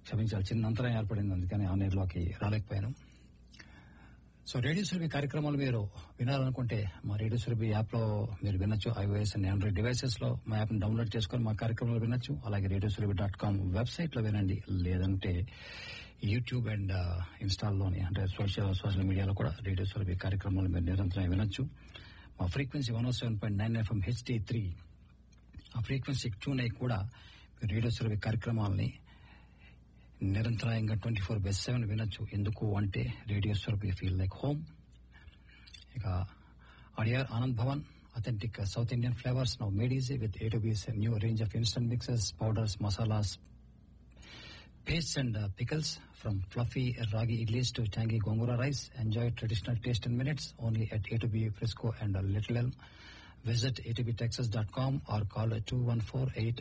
క్షమించాలి, చిన్న అంతరం ఏర్పడింది, అందుకని ఆన్ ఎయిర్ లోకి రాలేకపోయాను. సో రేడియో సురభి కార్యక్రమాలు మీరు వినాలనుకుంటే మా రేడియో సురభి యాప్ లో మీరు వినొచ్చు. iOS అండ్ ఆండ్రాయిడ్ డివైసెస్ లో మా యాప్ ని డౌన్లోడ్ చేసుకుని మా కార్యక్రమాలు వినొచ్చు. అలాగే radiosurabhi.com వెబ్సైట్ లో వినండి. లేదంటే యూట్యూబ్ అండ్ ఇన్స్టాల్లోని అంటే సోషల్ మీడియాలో కూడా రేడియో సురభి కార్యక్రమాలు మీరు నిరంతరం వినొచ్చు. మా ఫ్రీక్వెన్సీ 107.9 FM HD3 ఆ ఫ్రీక్వెన్సీకి ట్యూన్ అయ్యి కూడా మీరు రేడియో సురభి కార్యక్రమాలని నిరంతరాయంగా 24/7 వినొచ్చు. ఎందుకు అంటే radio Surabhi feel like home. ఇక Adyar Anand Bhavan authentic South Indian flavors now made easy with A2B's new range of instant mixes, powders, masalas, pastes and pickles. From fluffy ragi idlis to tangy gongura rice, enjoy traditional taste in minutes only at A2B Frisco and Little Elm. Visit a2btexas.com or call 214-8